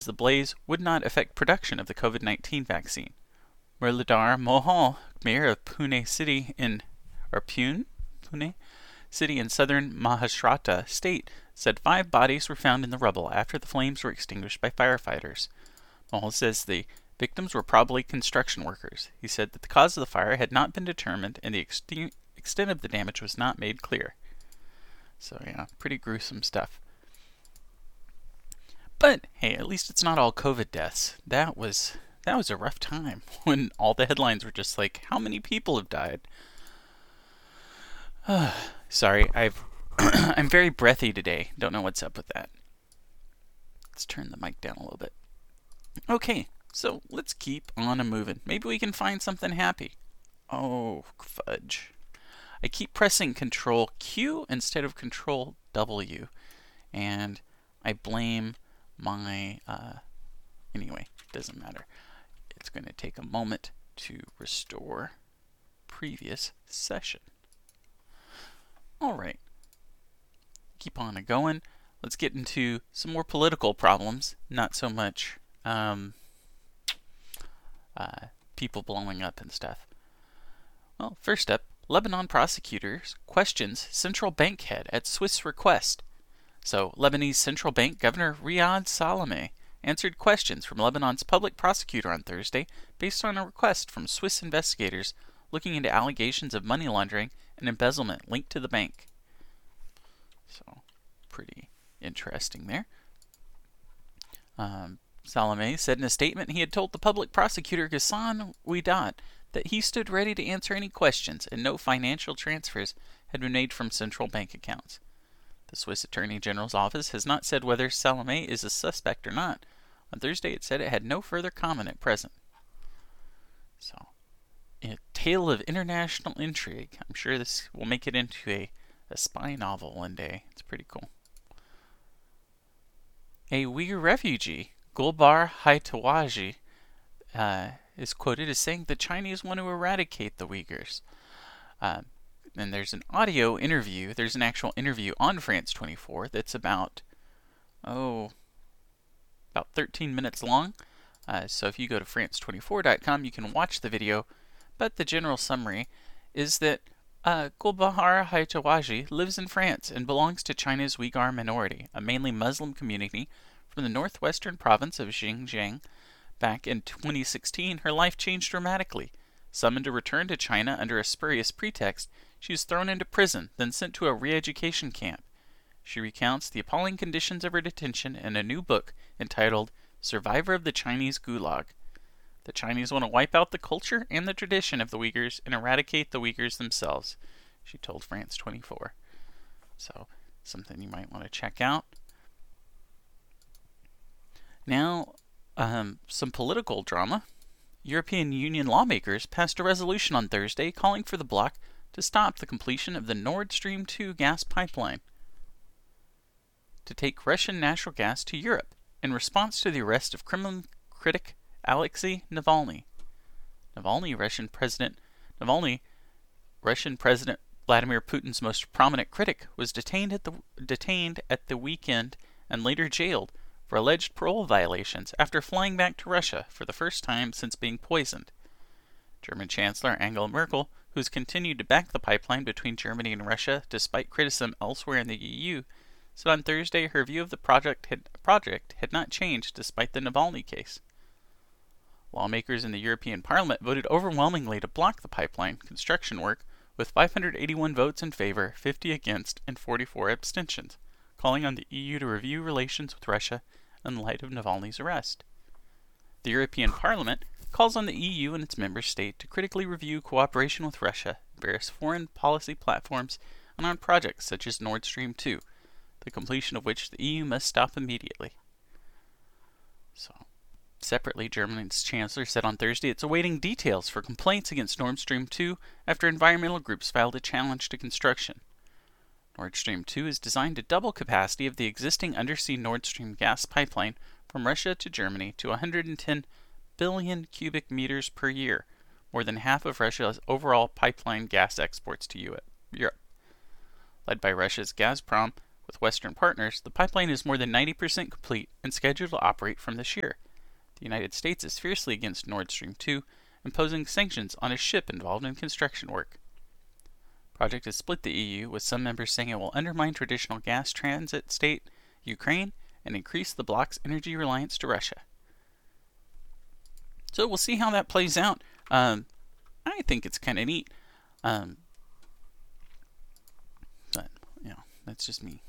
the blaze would not affect production of the COVID-19 vaccine. Muralidhar Mohan, mayor of Pune City in southern Maharashtra state, said 5 bodies were found in the rubble after the flames were extinguished by firefighters. Mohan says the victims were probably construction workers. He said that the cause of the fire had not been determined and the extent of the damage was not made clear. So yeah, pretty gruesome stuff. But hey, at least it's not all COVID deaths. That was a rough time when all the headlines were just like, how many people have died? Sorry, I'm very breathy today. Don't know what's up with that. Let's turn the mic down a little bit. Okay, so let's keep on moving. Maybe we can find something happy. Oh, fudge. I keep pressing Control Q instead of Control W, and I blame my, anyway, doesn't matter. It's going to take a moment to restore previous session. Alright, keep on going. Let's get into some more political problems, not so much people blowing up and stuff. Well, first up, Lebanon prosecutors questions central bank head at Swiss request. So, Lebanese central bank governor Riyad Salameh answered questions from Lebanon's public prosecutor on Thursday based on a request from Swiss investigators looking into allegations of money laundering and embezzlement linked to the bank. So, pretty interesting there. Salameh said in a statement he had told the public prosecutor Ghassan Ouidat that he stood ready to answer any questions and no financial transfers had been made from central bank accounts. The Swiss Attorney General's office has not said whether Salameh is a suspect or not. On Thursday it said it had no further comment at present. So, a tale of international intrigue. I'm sure this will make it into a spy novel one day. It's pretty cool. A Uyghur refugee, Gulbar Haitawaji, is quoted as saying the Chinese want to eradicate the Uyghurs. And there's an audio interview. There's an actual interview on France 24 that's about 13 minutes long. So if you go to France24.com, you can watch the video. But the general summary is that Gulbahar Haitawaji lives in France and belongs to China's Uyghur minority, a mainly Muslim community from the northwestern province of Xinjiang. Back in 2016, her life changed dramatically. Summoned to return to China under a spurious pretext, she was thrown into prison, then sent to a re-education camp. She recounts the appalling conditions of her detention in a new book entitled Survivor of the Chinese Gulag. The Chinese want to wipe out the culture and the tradition of the Uyghurs and eradicate the Uyghurs themselves, she told France 24. So, something you might want to check out. Now, some political drama. European Union lawmakers passed a resolution on Thursday calling for the bloc to stop the completion of the Nord Stream 2 gas pipeline to take Russian natural gas to Europe in response to the arrest of Kremlin critic Alexei Navalny. Russian President Vladimir Putin's most prominent critic, was detained at the weekend and later jailed for alleged parole violations after flying back to Russia for the first time since being poisoned. German Chancellor Angela Merkel, who has continued to back the pipeline between Germany and Russia despite criticism elsewhere in the EU, said on Thursday her view of the project had not changed despite the Navalny case. Lawmakers in the European Parliament voted overwhelmingly to block the pipeline construction work with 581 votes in favor, 50 against, and 44 abstentions, calling on the EU to review relations with Russia in light of Navalny's arrest. The European Parliament calls on the EU and its member state to critically review cooperation with Russia in various foreign policy platforms and on projects such as Nord Stream 2, the completion of which the EU must stop immediately. Separately, Germany's chancellor said on Thursday it's awaiting details for complaints against Nord Stream 2 after environmental groups filed a challenge to construction. Nord Stream 2 is designed to double capacity of the existing undersea Nord Stream gas pipeline from Russia to Germany to 110 billion cubic meters per year, more than half of Russia's overall pipeline gas exports to Europe. Led by Russia's Gazprom, With Western partners, the pipeline is more than 90% complete and scheduled to operate from this year. The United States is fiercely against Nord Stream 2, imposing sanctions on a ship involved in construction work. The project has split the EU, with some members saying it will undermine traditional gas transit state Ukraine and increase the bloc's energy reliance to Russia. So we'll see how that plays out. I think it's kind of neat. But, that's just me.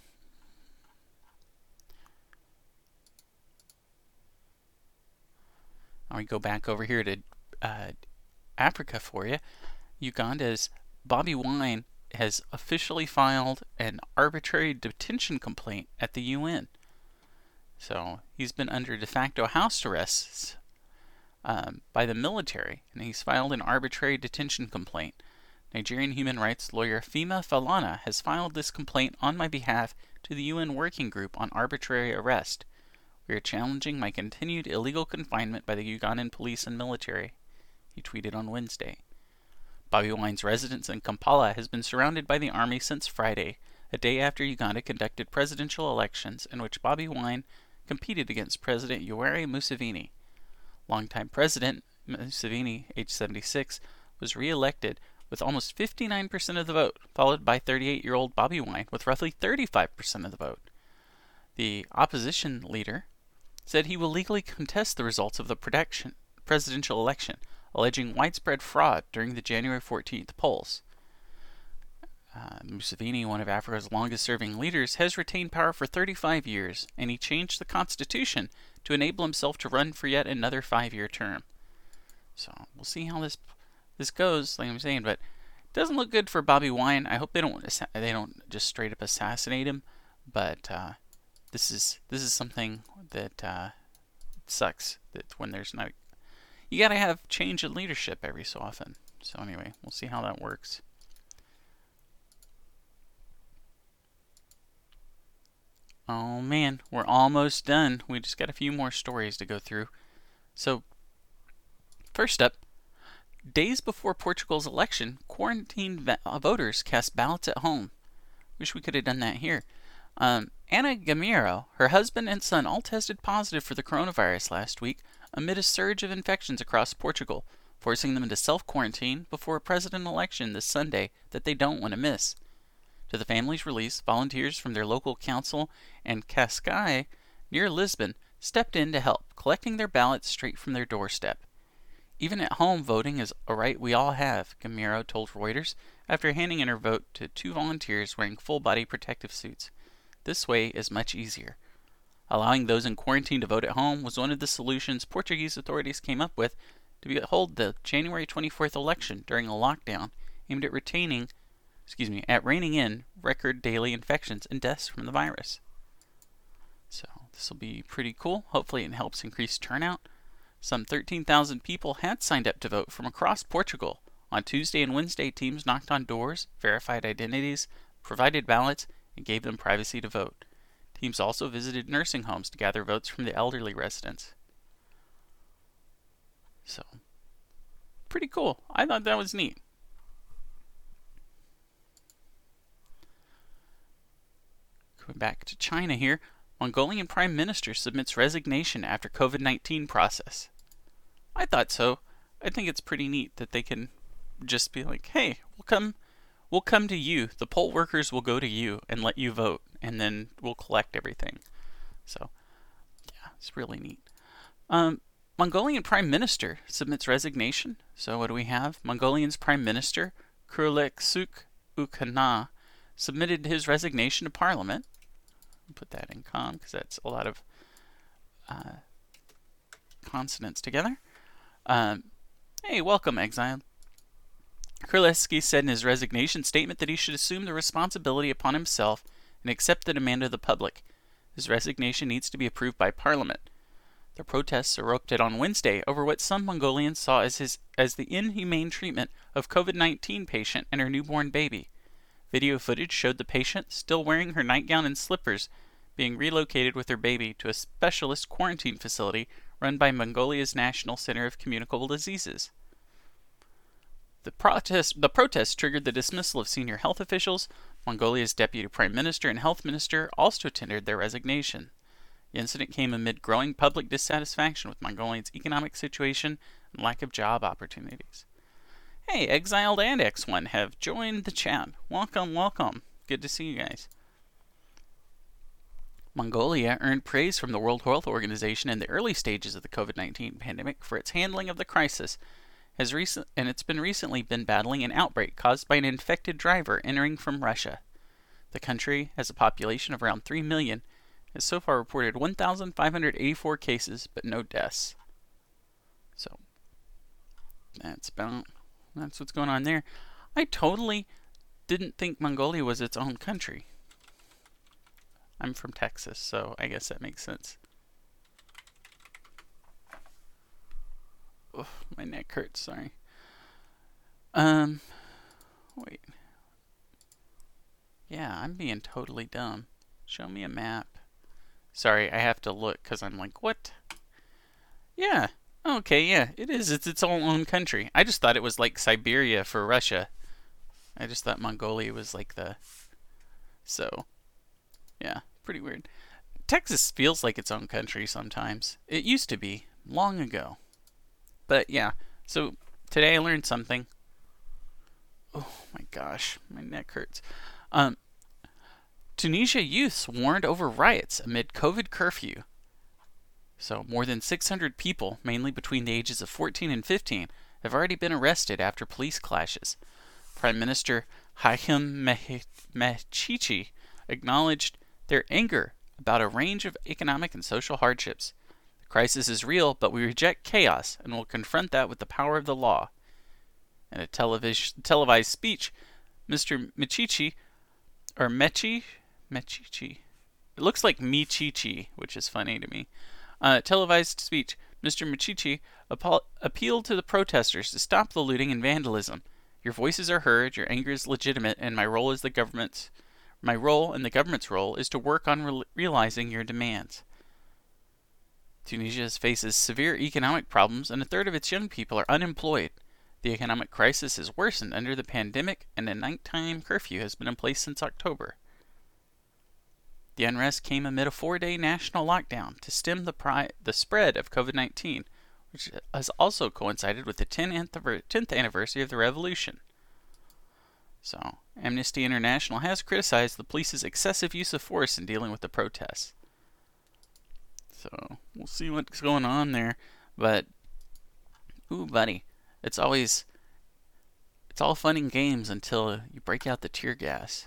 Now we go back over here to Africa for you. Uganda's Bobi Wine has officially filed an arbitrary detention complaint at the UN. So he's been under de facto house arrests by the military, and he's filed an arbitrary detention complaint. Nigerian human rights lawyer Fema Falana has filed this complaint on my behalf to the UN Working Group on Arbitrary Arrest. We are challenging my continued illegal confinement by the Ugandan police and military, he tweeted on Wednesday. Bobi Wine's residence in Kampala has been surrounded by the army since Friday, a day after Uganda conducted presidential elections in which Bobi Wine competed against President Yoweri Museveni. Longtime President Museveni, age 76, was re-elected with almost 59% of the vote, followed by 38-year-old Bobi Wine with roughly 35% of the vote. The opposition leader said he will legally contest the results of the presidential election, alleging widespread fraud during the January 14th polls. Museveni, one of Africa's longest-serving leaders, has retained power for 35 years, and he changed the constitution to enable himself to run for yet another 5-year term. So we'll see how this goes, like I'm saying, but it doesn't look good for Bobi Wine. I hope they don't just straight up assassinate him, but this is something that sucks. That when there's not, you gotta have change in leadership every so often. So anyway, we'll see how that works. Oh man, we're almost done. We just got a few more stories to go through. So, first up, days before Portugal's election, quarantined voters cast ballots at home. Wish we could have done that here. Ana Gameiro, her husband and son all tested positive for the coronavirus last week amid a surge of infections across Portugal, forcing them into self-quarantine before a presidential election this Sunday that they don't want to miss. To the family's release, volunteers from their local council and Cascais, near Lisbon, stepped in to help, collecting their ballots straight from their doorstep. Even at home, voting is a right we all have, Gameiro told Reuters, after handing in her vote to 2 volunteers wearing full-body protective suits. This way is much easier. Allowing those in quarantine to vote at home was one of the solutions Portuguese authorities came up with to hold the January 24th election during a lockdown aimed at reining in record daily infections and deaths from the virus. So this will be pretty cool. Hopefully it helps increase turnout. Some 13,000 people had signed up to vote from across Portugal. On Tuesday and Wednesday, teams knocked on doors, verified identities, provided ballots, and gave them privacy to vote. Teams also visited nursing homes to gather votes from the elderly residents. So, pretty cool. I thought that was neat. Going back to China here, Mongolian Prime Minister submits resignation after COVID-19 process. I thought so. I think it's pretty neat that they can just be like, hey, we'll come to you. The poll workers will go to you and let you vote, and then we'll collect everything. So, yeah, it's really neat. Mongolian Prime Minister submits resignation. So what do we have? Mongolian's Prime Minister, Khurelkhsuk Ukhana, submitted his resignation to Parliament. I'll put that in com because that's a lot of consonants together. Hey, welcome, exile. Khurelkhsky said in his resignation statement that he should assume the responsibility upon himself and accept the demand of the public. His resignation needs to be approved by Parliament. The protests erupted on Wednesday over what some Mongolians saw as the inhumane treatment of COVID-19 patient and her newborn baby. Video footage showed the patient, still wearing her nightgown and slippers, being relocated with her baby to a specialist quarantine facility run by Mongolia's National Center of Communicable Diseases. The protest triggered the dismissal of senior health officials, Mongolia's deputy prime minister and health minister also tendered their resignation. The incident came amid growing public dissatisfaction with Mongolia's economic situation and lack of job opportunities. Hey, Exiled and X1 have joined the chat. Welcome, welcome. Good to see you guys. Mongolia earned praise from the World Health Organization in the early stages of the COVID-19 pandemic for its handling of the crisis, and it's recently been battling an outbreak caused by an infected driver entering from Russia. The country has a population of around 3 million, has so far reported 1,584 cases, but no deaths. So, that's what's going on there. I totally didn't think Mongolia was its own country. I'm from Texas, so I guess that makes sense. Oh, my neck hurts, sorry. Wait. Yeah, I'm being totally dumb. Show me a map. Sorry, I have to look because I'm like, what? Yeah. Okay, yeah, it is. It's its own country. I just thought it was like Siberia for Russia. I just thought Mongolia was like the... So, yeah, pretty weird. Texas feels like its own country sometimes. It used to be, long ago. But yeah, so today I learned something. Oh my gosh, my neck hurts. Tunisia youths warned over riots amid COVID curfew. So more than 600 people, mainly between the ages of 14 and 15, have already been arrested after police clashes. Prime Minister Haitham Mechichi acknowledged their anger about a range of economic and social hardships. The crisis is real, but we reject chaos and will confront that with the power of the law. In a televised speech, Mr. Mechichi, or Mechichi, it looks like Michichi, which is funny to me. Televised speech, Mr. Mechichi appealed to the protesters to stop the looting and vandalism. Your voices are heard, your anger is legitimate, and my role and the government's role is to work on realizing your demands. Tunisia faces severe economic problems, and a third of its young people are unemployed. The economic crisis has worsened under the pandemic, and a nighttime curfew has been in place since October. The unrest came amid a 4-day national lockdown to stem the spread of COVID-19, which has also coincided with the 10th anniversary of the revolution. So, Amnesty International has criticized the police's excessive use of force in dealing with the protests. So, we'll see what's going on there. But, ooh, buddy, it's all fun and games until you break out the tear gas.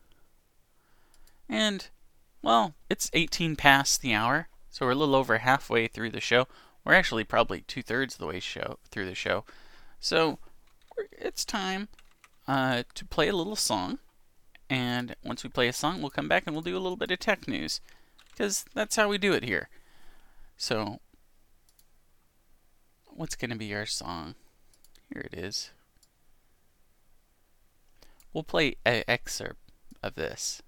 And, well, it's 18 past the hour, so we're a little over halfway through the show. We're actually probably 2/3 of the way through the show. So, it's time to play a little song. And once we play a song, we'll come back and we'll do a little bit of tech news. Because that's how we do it here. So, what's going to be our song? Here it is. We'll play an excerpt of this.